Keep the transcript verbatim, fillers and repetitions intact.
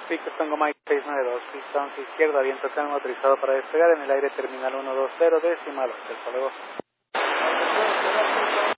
Victor Tango Mike seis nueve dos, pista once izquierda, viento calmo autorizado para despegar en el aire terminal ciento veinte, decimal, hasta luego.